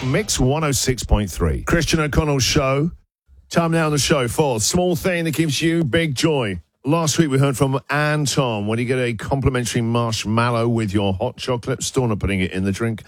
Mix 106.3. Christian O'Connell Show. Time now on the show for Small Thing That Gives You Big Joy. Last week we heard from Anton. When you get a complimentary marshmallow with your hot chocolate, still not putting it in the drink.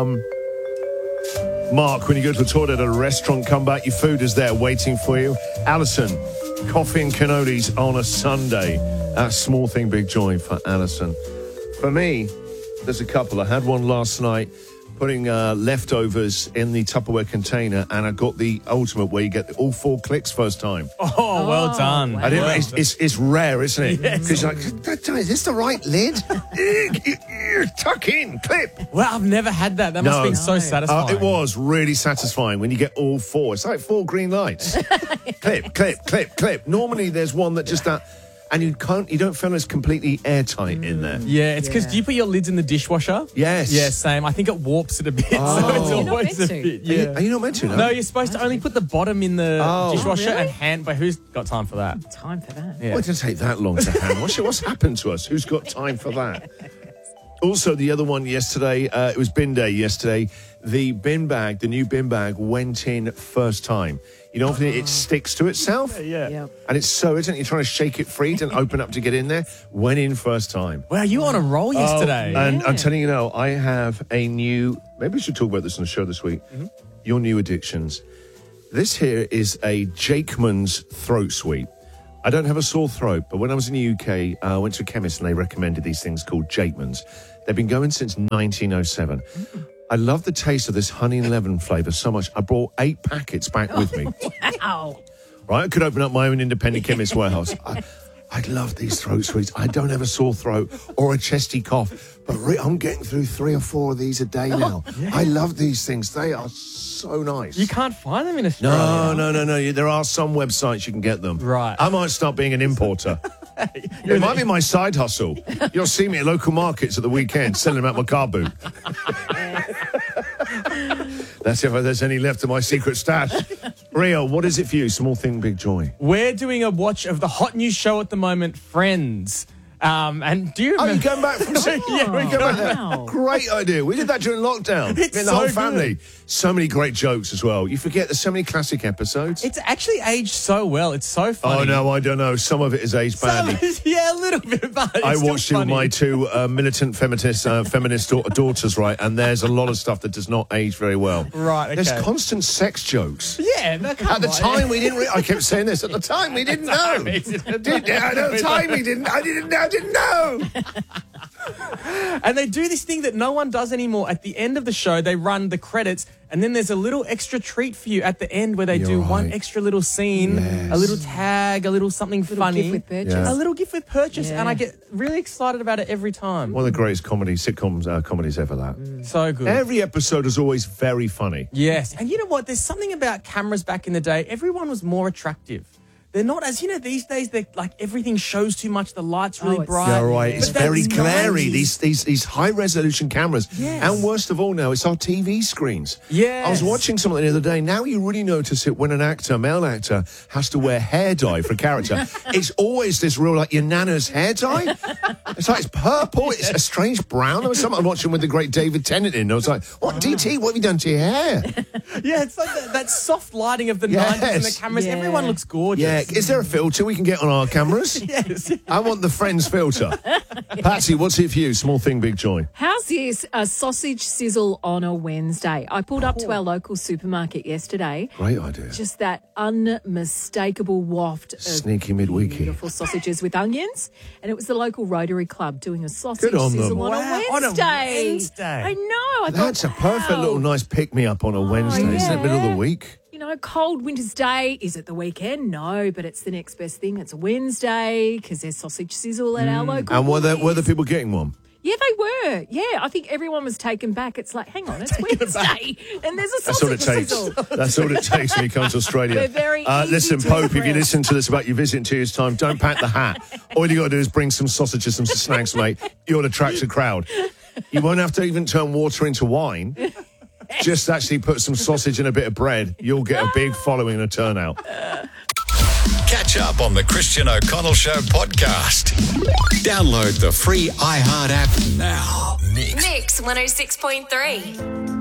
Mark, when you go to the toilet at a restaurant, come back, your food is there waiting for you. Alison, coffee and cannolis on a Sunday. That's Small Thing Big Joy for Alison. For me, there's a couple. I had one last night, putting leftovers in the Tupperware container, and I got the ultimate where you get all 4 clicks first time. Oh, well done. Wow. It's rare, isn't it? Because you're like, is this the right lid? Tuck in, clip. Well, I've never had that. That must have been so satisfying. It was really satisfying when you get all 4. It's like 4 green lights. Clip, clip, clip, clip. Normally there's one that just... and you don't feel it's completely airtight in there. Yeah, it's because do you put your lids in the dishwasher? Yes. Yeah, same. I think it warps it a bit, so it's always a bit. Yeah. Are you not meant to? No, you're supposed to only put the bottom in the dishwasher and hand. But who's got time for that? Time for that. Yeah. Well, it doesn't take that long to hand wash it. What's happened to us? Who's got time for that? Also, the other one yesterday, it was bin day yesterday. The new bin bag went in first time. You know, often it sticks to itself. Yeah. And it's so, isn't it? You're trying to shake it free and open up to get in there. Went in first time. Wow, you were on a roll yesterday. And I'm telling you now, I have a new... Maybe we should talk about this on the show this week. Mm-hmm. Your new addictions. This here is a Jakeman's throat sweep. I don't have a sore throat, but when I was in the UK, I went to a chemist and they recommended these things called Jakeman's. They've been going since 1907. I love the taste of this honey and lemon flavour so much. I brought 8 packets back with me. Wow. Right, I could open up my own independent chemist warehouse. I love these throat sweets. I don't have a sore throat or a chesty cough, but I'm getting through 3 or 4 of these a day now. I love these things. They are so nice. You can't find them in Australia. No. There are some websites you can get them. Right. I might start being an importer. It might be my side hustle. You'll see me at local markets at the weekend selling them out my car boot. That's if there's any left of my secret stash. Rio, what is it for you? Small Thing, Big Joy. We're doing a watch of the hot new show at the moment, Friends. And do you remember? Oh, you're going back from... Yeah, we're going back. Wow. Great idea. We did that during lockdown. It's the so whole family. good. So many great jokes as well. You forget there's so many classic episodes. It's actually aged so well. It's so funny. Oh, no, I don't know. Some of it is aged badly. Yeah, a little bit, but it's I still watched it with funny. my 2 militant feminist daughters, right? And there's a lot of stuff that does not age very well. Right, okay. There's constant sex jokes. Yeah, no, At the time, we didn't... I kept saying this. At the time, we didn't know. At the time, we didn't... I didn't know. And they do this thing that no one does anymore. At the end of the show, they run the credits, and then there's a little extra treat for you at the end where they do one extra little scene, a little tag, a little something funny. Gift with purchase. Yeah. A little gift with purchase, and I get really excited about it every time. One of the greatest comedies ever, that. So good. Every episode is always very funny. Yes. And you know what? There's something about cameras back in the day. Everyone was more attractive. They're not, as you know, these days, they're like everything shows too much. The light's really bright. Yeah, right. It's But very that's glary, 90s. these high-resolution cameras. Yes. And worst of all now, it's our TV screens. Yes. I was watching something the other day. Now you really notice it when an actor, male actor, has to wear hair dye for a character. It's always this real, like, your nana's hair dye. It's like, it's purple. It's a strange brown. There was something I'm watching with the great David Tennant in. I was like, what, DT, what have you done to your hair? Yeah, it's like that soft lighting of the 90s and the cameras. Yeah. Everyone looks gorgeous. Yeah, is there a filter we can get on our cameras? Yes. I want the Friends filter. Patsy, what's it for you? Small Thing, Big Joy. How's this? A sausage sizzle on a Wednesday. I pulled up to our local supermarket yesterday. Great idea. Just that unmistakable waft of Sneaky midweeky. beautiful sausages with onions. And it was the local Rotary Club doing a sausage Good on them. sizzle on a Wow, Wednesday. on a Wednesday. I know. I That's thought, a perfect wow. little nice pick-me-up on a Wednesday, isn't it? Middle of the week. You know, cold winter's day. Is it the weekend? No, but it's the next best thing. It's a Wednesday because there's sausage sizzle at our local And were Woolies. the people getting one? Yeah, they were. Yeah, I think everyone was taken back. It's like, hang on, it's Wednesday and there's a That's all sausage it takes. sizzle. That's all it takes when you come to Australia. They're very easy listen, to Pope, if you impress. listen to this about your visit in 2 years' time, don't pack the hat. All you got to do is bring some sausages and some snacks, mate. You'll attract a crowd. You won't have to even turn water into wine. Just actually put some sausage and a bit of bread. You'll get a big following and a turnout. Catch up on the Christian O'Connell Show podcast. Download the free iHeart app now. Mix 106.3.